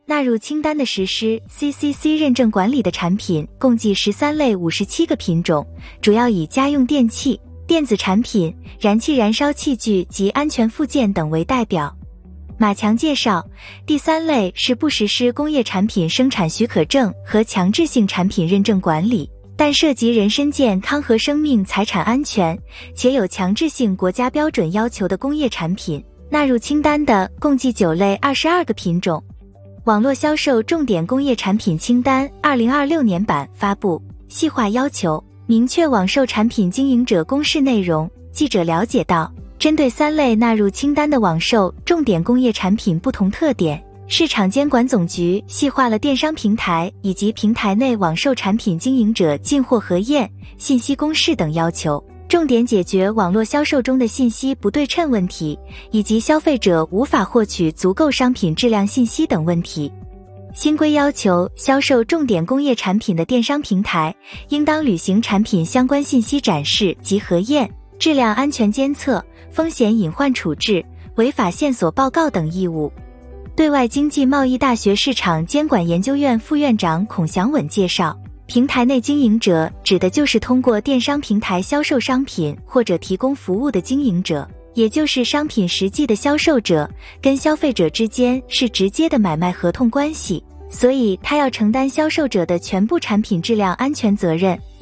纳入清单的实施 CCC 认证管理的产品共计13类57个品种，主要以家用电器、电子产品、燃气燃烧器具及安全附件等为代表。马强介绍，第3类是不实施工业产品生产许可证和强制性产品认证管理，但涉及人身健康和生命财产安全，且有强制性国家标准要求的工业产品，纳入清单的共计9类22个品种。网络销售重点工业产品清单2026年版发布，细化要求，明确网售产品经营者公示内容。记者了解到，针对3类纳入清单的网售重点工业产品不同特点，市场监管总局细化了电商平台以及平台内网售产品经营者进货核验、信息公示等要求，重点解决网络销售中的信息不对称问题，以及消费者无法获取足够商品质量信息等问题。新规要求，销售重点工业产品的电商平台应当履行产品相关信息展示及核验、质量安全监测、风险隐患处置、违法线索报告等义务。对外经济贸易大学市场监管研究院副院长孔祥稳介绍，平台内经营者指的就是通过电商平台销售商品或者提供服务的经营者，也就是商品实际的销售者，跟消费者之间是直接的买卖合同关系，所以他要承担销售者的全部产品质量安全责任。